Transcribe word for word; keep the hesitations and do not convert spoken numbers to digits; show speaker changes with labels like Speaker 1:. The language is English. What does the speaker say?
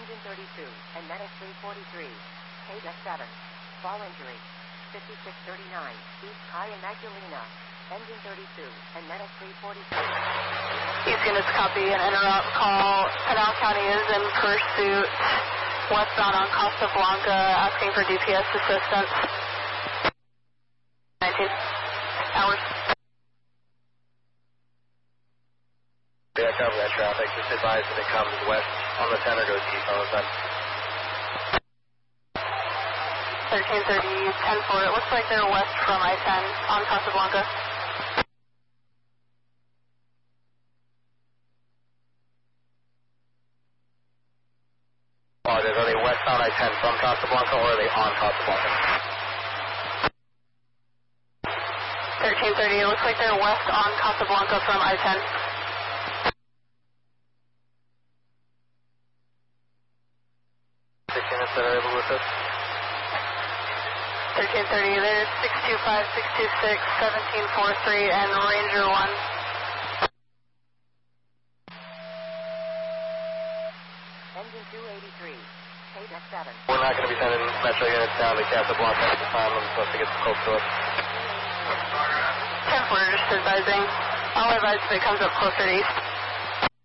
Speaker 1: Engine thirty-two, and Medic three forty-three. K seven. Fall injury. fifty-six thirty-nine, East High and Magdalena. Engine thirty-two, and Medic three forty-three.
Speaker 2: East units copy and interrupt call. Pinal County is in pursuit. Westbound on Costa Blanca, asking for D P S assistance. nineteen hours.
Speaker 3: Yeah, cover that traffic. Just advise that it comes west on the ten or goes east on the ten.
Speaker 2: thirteen thirty, ten four. It looks like they're west from I ten on Costa Blanca.
Speaker 3: Are they west on I ten from Costa Blanca, or are they on Costa Blanca?
Speaker 2: thirteen thirty, it looks like they're west on Costa Blanca from I ten.
Speaker 3: Six units that are able to assist.
Speaker 2: thirteen thirty, there's six two five, six two six, seventeen forty-three, and Ranger one.
Speaker 1: Engine two eighty-three, K seven.
Speaker 3: We're not going to be sending Metro units down to Casablanca at the time. I'm supposed to get close to us.
Speaker 2: ten four, just advising. I'll advise if it comes up closer to east.